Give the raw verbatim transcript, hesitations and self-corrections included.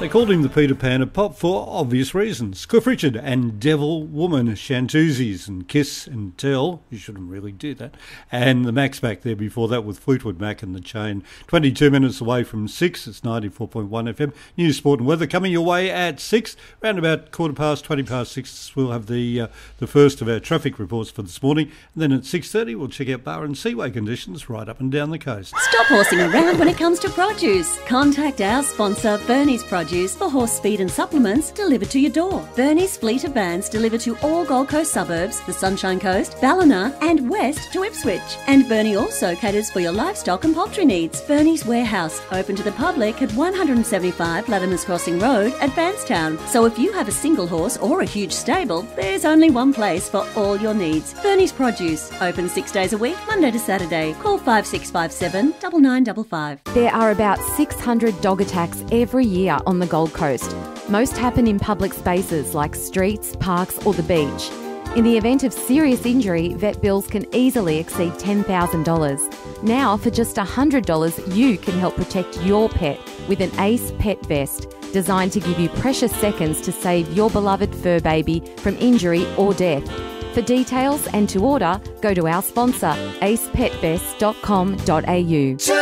They called him the Peter Pan of pop for obvious reasons. Cliff Richard and Devil Woman, Shantuzis and Kiss and Tell. You shouldn't really do that. And the Max back there before that with Fleetwood Mac and the Chain. twenty-two minutes away from six. It's ninety-four point one F M. News, sport and weather coming your way at six. Around about quarter past, twenty past six, we'll have the uh, the first of our traffic reports for this morning. And then at six thirty, we'll check out bar and seaway conditions right up and down the coast. Stop horsing around when it comes to produce. Contact our sponsor, Bernie's Produce, for horse feed and supplements delivered to your door. Bernie's fleet of vans deliver to all Gold Coast suburbs, the Sunshine Coast, Ballina and west to Ipswich. And Bernie also caters for your livestock and poultry needs. Bernie's Warehouse, open to the public at one seventy-five Latimer's Crossing Road at Vanstown. So if you have a single horse or a huge stable, there's only one place for all your needs. Bernie's Produce, open six days a week, Monday to Saturday. Call five six five seven, nine nine five five. There are about six hundred dog attacks every year on the Gold Coast. Most happen in public spaces like streets, parks or the beach. In the event of serious injury, vet bills can easily exceed ten thousand dollars. Now, for just one hundred dollars, you can help protect your pet with an Ace Pet Vest, designed to give you precious seconds to save your beloved fur baby from injury or death. For details and to order, go to our sponsor, ace pet vest dot com dot a u.